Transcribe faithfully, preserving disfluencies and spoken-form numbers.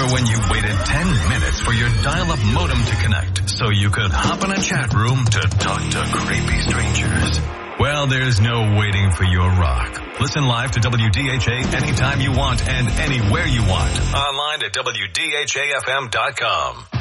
when you waited ten minutes for your dial-up modem to connect so you could hop in a chat room to talk to creepy strangers? Well, there's no waiting for your rock. Listen live to W D H A anytime you want and anywhere you want. Online at W D H A F M dot com.